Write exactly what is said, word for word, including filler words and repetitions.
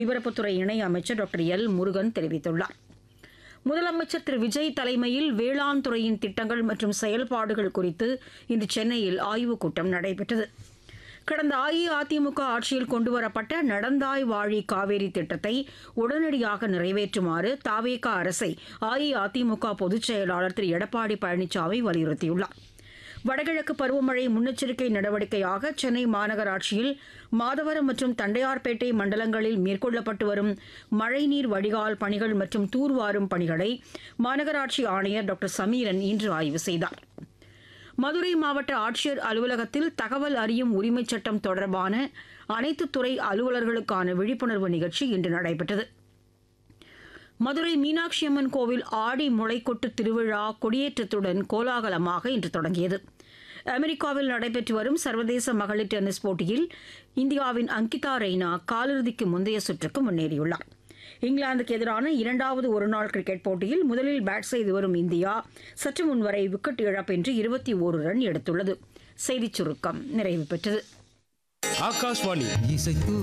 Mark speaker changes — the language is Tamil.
Speaker 1: ஒலிபரப்புத்துறை இணை அமைச்சர் டாக்டர் எல் முருகன் தெரிவித்துள்ளார். முதலமைச்சர் திரு விஜய் தலைமையில் வேளாண் துறையின் திட்டங்கள் மற்றும் செயல்பாடுகள் குறித்து இன்று சென்னையில் ஆய்வுக் கூட்டம் நடைபெற்றது. கடந்த அஇஅதிமுக ஆட்சியில் கொண்டுவரப்பட்ட நடந்தாய் வாழி காவேரி திட்டத்தை உடனடியாக நிறைவேற்றுமாறு தவேக அரசை அஇஅதிமுக பொதுச் செயலாளர் திரு எடப்பாடி பழனிசாமி வலியுறுத்தியுள்ளார். வடகிழக்கு பருவமழை முன்னெச்சரிக்கை நடவடிக்கையாக சென்னை மாநகராட்சியில் மாதவரம் மற்றும் தண்டையார்பேட்டை மண்டலங்களில் மேற்கொள்ளப்பட்டு வரும் மழைநீர் வடிகால் பணிகள் மற்றும் தூர்வாரும் பணிகளை மாநகராட்சி ஆணையர் டாக்டர் சமீரன் இன்று ஆய்வு செய்தார். மதுரை மாவட்ட ஆட்சியர் அலுவலகத்தில் தகவல் அறியும் உரிமைச் சட்டம் தொடர்பான அனைத்து துறை அலுவலர்களுக்கான விழிப்புணர்வு நிகழ்ச்சி இன்று நடைபெற்றது. மதுரை மீனாட்சி அம்மன் கோவில் ஆடி முளைக்கொட்டு திருவிழா கொடியேற்றத்துடன் கோலாகலமாக இன்று தொடங்கியது. அமெரிக்காவில் நடைபெற்று வரும் சர்வதேச மகளிர் டென்னிஸ் போட்டியில் இந்தியாவின் அங்கிதா ரெய்னா காலிறுதிக்கு முந்தைய சுற்றுக்கு முன்னேறியுள்ளார். இங்கிலாந்துக்கு எதிரான இரண்டாவது ஒருநாள் கிரிக்கெட் போட்டியில் முதலில் பேட் செய்து வரும் இந்தியா சற்று முன்வரை விக்கெட் இழப்பின்றி இருபத்தி ஒரு ரன் எடுத்துள்ளது. செய்திச் சுருக்கம் நிறைவு பெற்றது.
Speaker 2: ஆகாஷ்வாணி